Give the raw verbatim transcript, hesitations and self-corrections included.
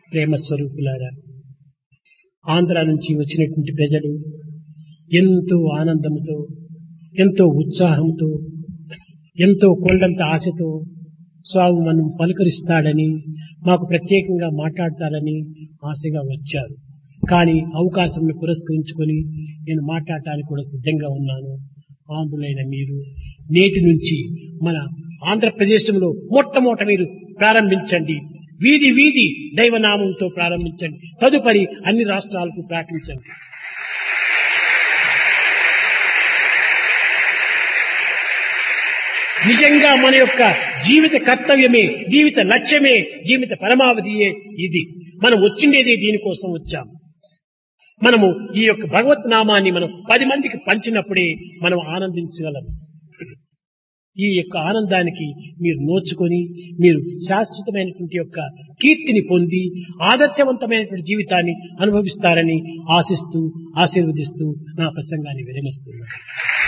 ప్రేమ స్వరూపులారా, ఆంధ్ర నుంచి వచ్చినటువంటి ప్రజలు ఎంతో ఆనందంతో, ఎంతో ఉత్సాహంతో, ఎంతో కొండంత ఆశతో స్వామి మనం పలుకరిస్తాడని, మాకు ప్రత్యేకంగా మాట్లాడతారని ఆశగా వచ్చారు. కానీ అవకాశం పురస్కరించుకొని నేను మాట్లాడటానికి కూడా సిద్ధంగా ఉన్నాను. ఆంధ్రులైన మీరు నేటి నుంచి మన ఆంధ్రప్రదేశంలో మొట్టమొదట మీరు ప్రారంభించండి. వీధి వీధి దైవనామంతో ప్రారంభించండి. తదుపరి అన్ని రాష్ట్రాలకు ప్రకటించండి. నిజంగా మన యొక్క జీవిత కర్తవ్యమే, జీవిత లక్ష్యమే, జీవిత పరమావధియే ఇది. మనం వచ్చిండేది దీనికోసం వచ్చాం. మనము ఈ యొక్క భగవత్ నామాన్ని మనం పది మందికి పంచినప్పుడే మనం ఆనందించగలం. ఈ యొక్క ఆనందానికి మీరు నోచుకొని మీరు శాశ్వతమైనటువంటి యొక్క కీర్తిని పొంది ఆదర్శవంతమైనటువంటి జీవితాన్ని అనుభవిస్తారని ఆశిస్తూ ఆశీర్వదిస్తూ నా ప్రసంగాన్ని విరమిస్తున్నాను.